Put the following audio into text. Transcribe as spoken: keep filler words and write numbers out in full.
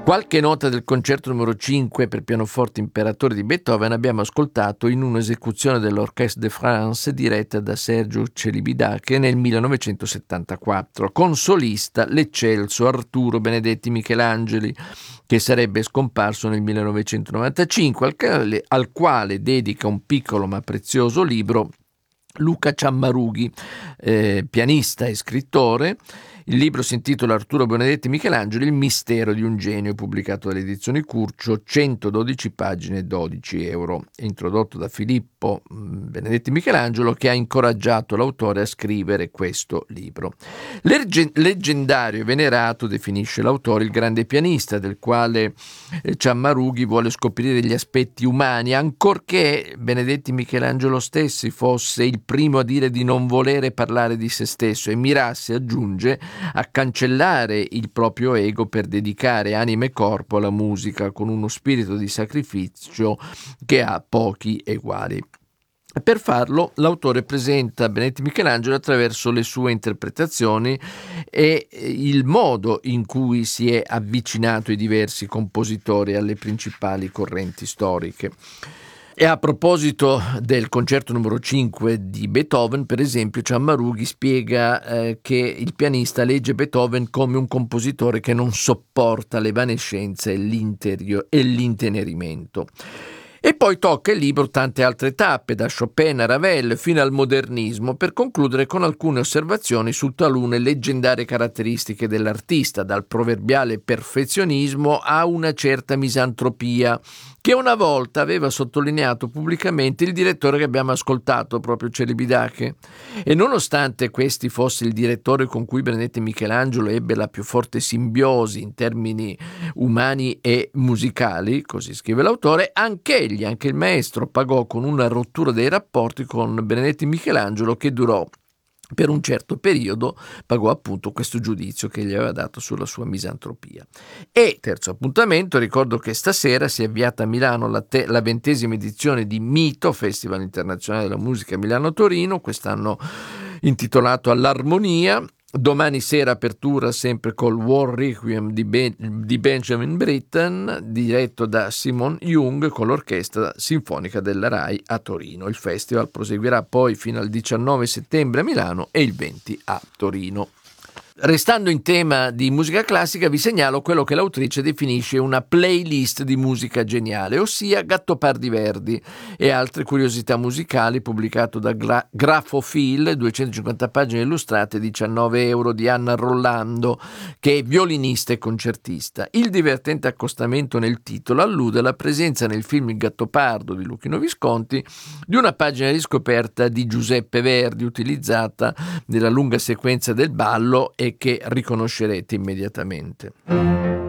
Qualche nota del concerto numero cinque per pianoforte Imperatore di Beethoven abbiamo ascoltato in un'esecuzione dell'Orchestre de France diretta da Sergio Celibidache nel millenovecentosettantaquattro, con solista l'eccelso Arturo Benedetti Michelangeli, che sarebbe scomparso nel millenovecentonovantacinque, al quale, al quale dedica un piccolo ma prezioso libro Luca Ciammarughi, eh, pianista e scrittore. Il libro si intitola Arturo Benedetti Michelangelo, il mistero di un genio, pubblicato dalle edizioni Curcio, centododici pagine e dodici euro, introdotto da Filippo Benedetti Michelangelo, che ha incoraggiato l'autore a scrivere questo libro. Legge- leggendario e venerato, definisce l'autore, il grande pianista, del quale Ciammarughi vuole scoprire gli aspetti umani, ancorché Benedetti Michelangelo stessi fosse il primo a dire di non volere parlare di se stesso e mirasse, aggiunge, a cancellare il proprio ego per dedicare anima e corpo alla musica con uno spirito di sacrificio che ha pochi eguali. Per farlo, l'autore presenta Benedetti Michelangelo attraverso le sue interpretazioni e il modo in cui si è avvicinato ai diversi compositori e alle principali correnti storiche. E a proposito del concerto numero cinque di Beethoven, per esempio, Ciammarughi spiega eh, che il pianista legge Beethoven come un compositore che non sopporta l'evanescenza e, e l'intenerimento. E poi tocca il libro tante altre tappe, da Chopin a Ravel fino al modernismo, per concludere con alcune osservazioni su talune leggendarie caratteristiche dell'artista, dal proverbiale perfezionismo a una certa misantropia, che una volta aveva sottolineato pubblicamente il direttore che abbiamo ascoltato, proprio Celibidache. E nonostante questi fosse il direttore con cui Benedetti Michelangelo ebbe la più forte simbiosi in termini umani e musicali, così scrive l'autore, anch'egli, anche il maestro, pagò con una rottura dei rapporti con Benedetti Michelangelo che durò per un certo periodo, pagò appunto questo giudizio che gli aveva dato sulla sua misantropia. E terzo appuntamento, ricordo che stasera si è avviata a Milano la, te- la ventesima edizione di Mito, Festival Internazionale della Musica Milano-Torino, quest'anno intitolato All'Armonia. Domani sera apertura sempre col War Requiem di, ben- di Benjamin Britten, diretto da Simon Jung con l'Orchestra Sinfonica della RAI a Torino. Il festival proseguirà poi fino al diciannove settembre a Milano e il venti a Torino. Restando in tema di musica classica, vi segnalo quello che l'autrice definisce una playlist di musica geniale, ossia Gattopardi Verdi e altre curiosità musicali, pubblicato da Gra- Grafophile, duecentocinquanta pagine illustrate, diciannove euro, di Anna Rollando, che è violinista e concertista. Il divertente accostamento nel titolo allude alla presenza nel film Il Gattopardo di Luchino Visconti di una pagina riscoperta di Giuseppe Verdi, utilizzata nella lunga sequenza del ballo e che riconoscerete immediatamente.